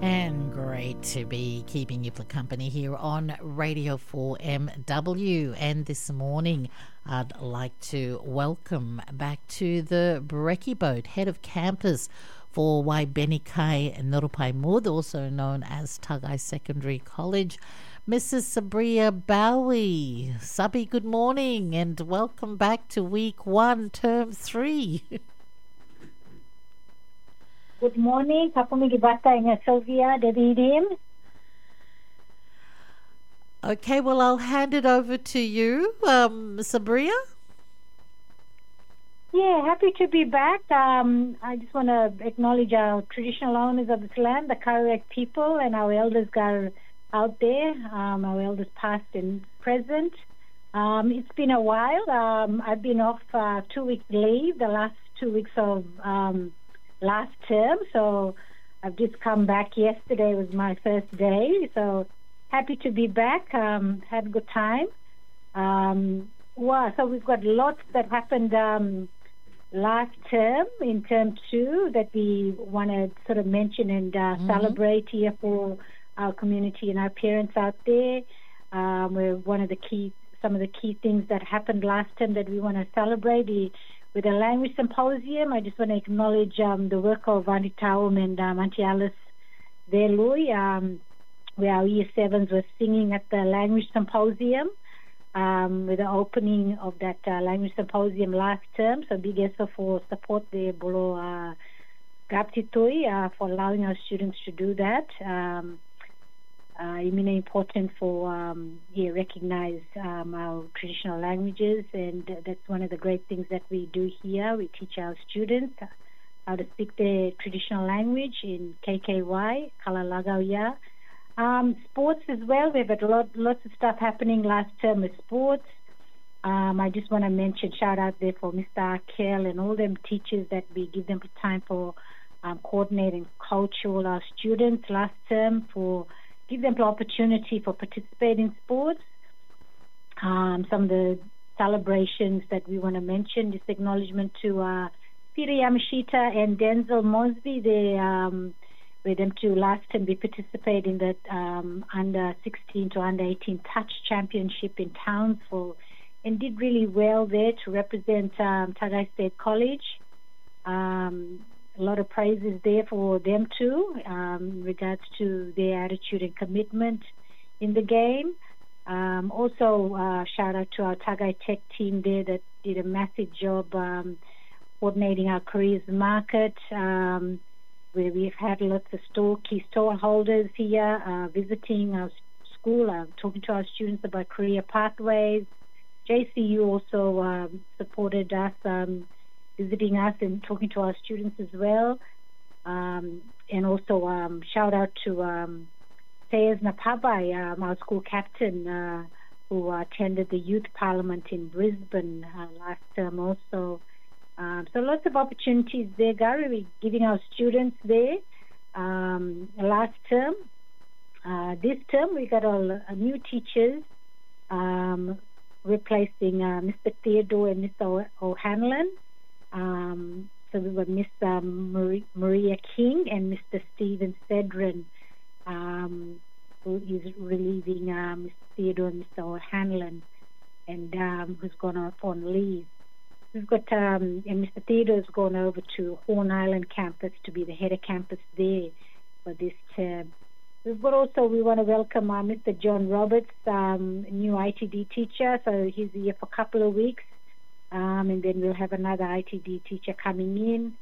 And great to be keeping you for company here on Radio 4MW. And this morning, I'd like to welcome back to the Brekkie Boat, head of campus for Waibenikai Nurupai Mud, also known as Tagai Secondary College, Mrs. Sabria Bowie. Sabi, good morning and welcome back to week 1, term 3. Good morning, Kapumigi Bata and Sylvia, Davidim. Okay, well, I'll hand it over to you, Sabria. Yeah, happy to be back. I just want to acknowledge our traditional owners of this land, the Karayak people, and our elders are out there, our elders past and present. It's been a while. I've been off 2 weeks leave, the last 2 weeks of last term, so I've just come back. Yesterday was my first day, so happy to be back. Had a good time. So we've got lots that happened last term in term 2 that we want to sort of mention and celebrate here for our community and our parents out there. We're some of the key things that happened last term that we want to celebrate. With the language symposium, I just want to acknowledge the work of Auntie Taum and Auntie Alice Verlui, where our Year 7s were singing at the language symposium with the opening of that language symposium last term. So big effort for support there below Gaptitui for allowing our students to do that. Important for recognize our traditional languages, and that's one of the great things that we do here. We teach our students how to speak their traditional language in KKY, Kalalagauya. Sports as well. We've had lots of stuff happening last term with sports. I just want to mention, shout out there for Mr. Arkel and all them teachers that we give them time for coordinating, coach all our students last term, for give them the opportunity for participating in sports. Some of the celebrations that we want to mention, just acknowledgement to Peter Yamashita and Denzel Mosby. They with them to last time we participated in the under 16 to under 18 touch championship in Townsville, and did really well there to represent Tagai State College. A lot of praises there for them too, in regards to their attitude and commitment in the game. Also, shout out to our Tagai Tech team there that did a massive job coordinating our careers market, where we've had lots of key store holders here visiting our school, talking to our students about career pathways. JCU also supported us, visiting us and talking to our students as well. And also shout out to Sayez Napabai, our school captain, who attended the Youth Parliament in Brisbane last term also. So lots of opportunities there, Gary. We're giving our students there. Last term, this term we got all new teachers, replacing Mr. Theodore and Mr. O'Hanlon. So we were Miss Maria King and Mr. Stephen Cedrin, who is relieving Mr. Theodore and Mr. O'Hanlon, and who's gone off on leave. We've got and Mr. Theodore's gone over to Horn Island campus to be the head of campus there for this term. We've got also, we want to welcome Mr. John Roberts, new ITD teacher. So he's here for a couple of weeks. And then we'll have another ITD teacher coming in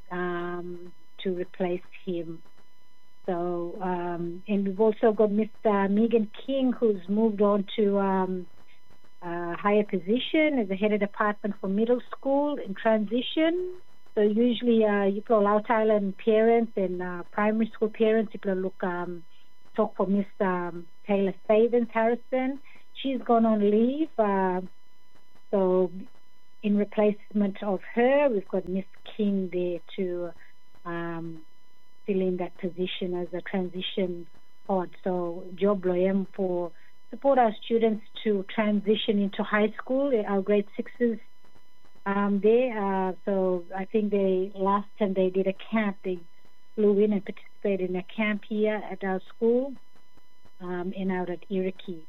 to replace him. So, and we've also got Mr. Megan King, who's moved on to a higher position as the head of department for middle school in transition. So usually you put Out Island parents and primary school parents, people look talk for Miss Taylor Savens Harrison. She's gone on leave. So in replacement of her, we've got Miss King there to fill in that position as a transition pod. So job loyem for support our students to transition into high school, our grade 6s there. So I think last time they did a camp, they flew in and participated in a camp here at our school and out at Iriki.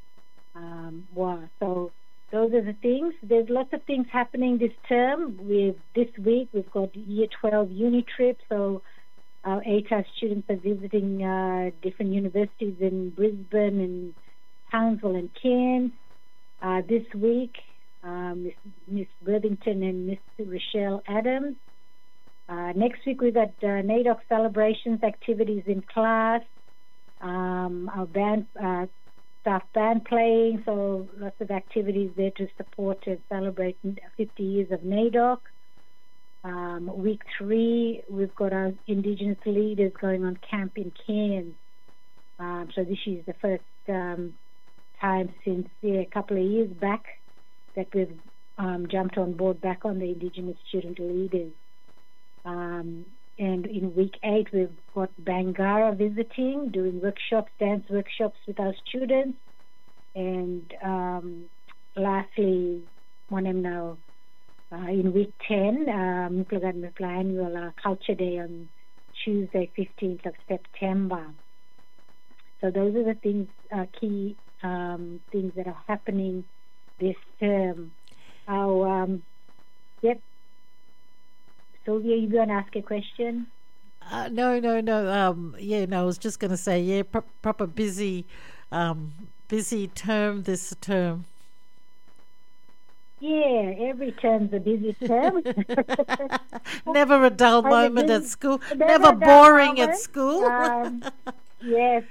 So those are the things. There's lots of things happening this term. This week we've got Year 12 uni trip, so our ATAR students are visiting different universities in Brisbane and Townsville and Cairns. This week, Miss Worthington and Miss Rochelle Adams. Next week we've got NAIDOC celebrations activities in class. Our band, staff band playing, so lots of activities there to support and celebrate 50 years of NAIDOC. Week 3, we've got our Indigenous leaders going on camp in Cairns. So this is the first time since a couple of years back that we've jumped on board back on the Indigenous student leaders. And in week 8, we've got Bangara visiting, doing workshops, dance workshops with our students. And lastly, now in week 10, Mukla annual Culture Day on Tuesday, 15th of September. So those are the things, key things that are happening this term. Yep. Sylvia, you going to ask a question? No. I was just going to say, proper busy term this term. Yeah, every term's a busy term. Never a dull moment at school. Never boring at school. Yes,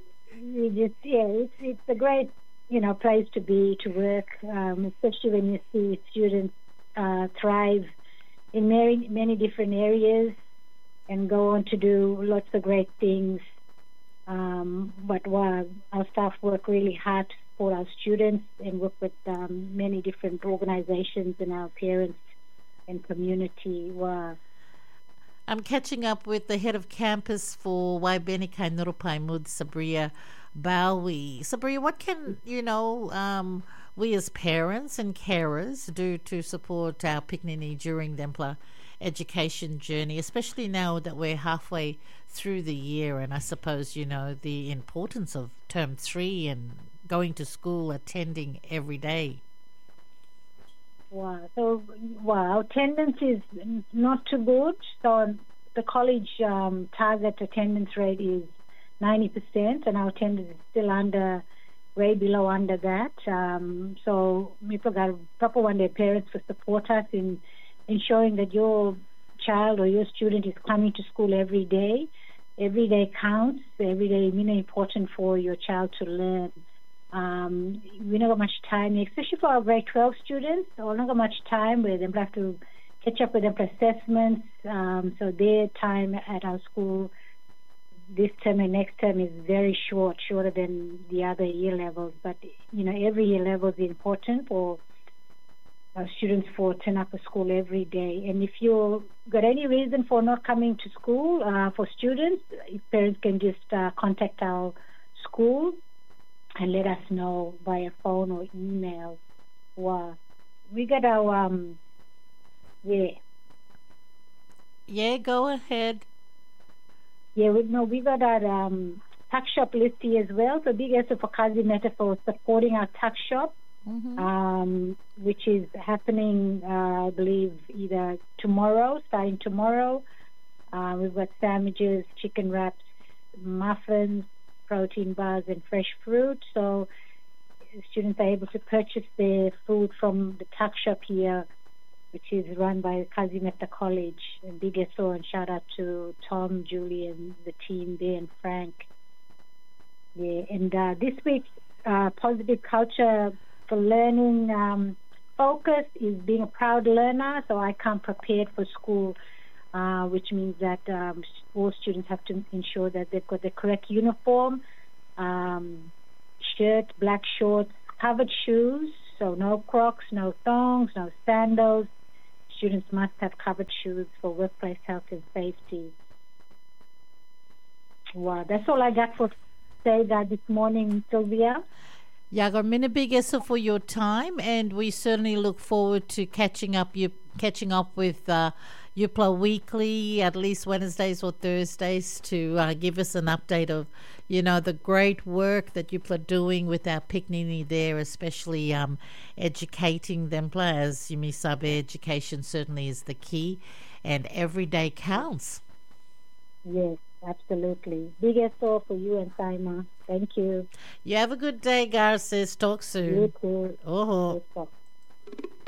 it's a great, place to be, to work, especially when you see students thrive in many different areas and go on to do lots of great things. But our staff work really hard to support our students and work with many different organizations and our parents and community. I'm catching up with the head of campus for Waibenika Nurupai Mud, Sabria Bowie. Sabria, what can, we as parents and carers do to support our Piknini during the Empla education journey, especially now that we're halfway through the year, and I suppose, the importance of term 3 and going to school, attending every day? So attendance is not too good. So the college target attendance rate is 90%, and our attendance is still way below under that. So people got proper one their parents to support us in ensuring that your child or your student is coming to school every day. Every day counts. Every day is really important for your child to learn. We don't got much time, especially for our grade 12 students. We don't got much time where they have to catch up with their assessments. So their time at our school this term and next term is very shorter than the other year levels. But, every year level is important for students for turn up to school every day. And if you got any reason for not coming to school for students, parents can just contact our school and let us know via phone or email. We got our Yeah, go ahead. Yeah, we got our tuck shop list here as well. So big effort for Kazi Meta for supporting our tuck shop. Mm-hmm. Which is happening, I believe, starting tomorrow. We've got sandwiches, chicken wraps, muffins, protein bars, and fresh fruit. So students are able to purchase their food from the tuck shop here, which is run by Kazimeta College. And big SO and shout out to Tom, Julie, and the team there, and Frank. Yeah, and this week's positive culture for learning focus is being a proud learner. So I come prepared for school, which means that all students have to ensure that they've got the correct uniform, shirt, black shorts, covered shoes, so no Crocs, no thongs, no sandals. Students must have covered shoes for workplace health and safety. That's all I got for say that this morning, Sylvia. Yagar Minabigesa for your time, and we certainly look forward to catching up with Yupla weekly, at least Wednesdays or Thursdays, to give us an update of, the great work that Yupla are doing with our Piknini there, especially educating them. As Yumisabe, education certainly is the key, and every day counts. Yes, absolutely. Big effort for you and Saima. Thank you. You have a good day, Garces. Talk soon. You too. Oh. Yes,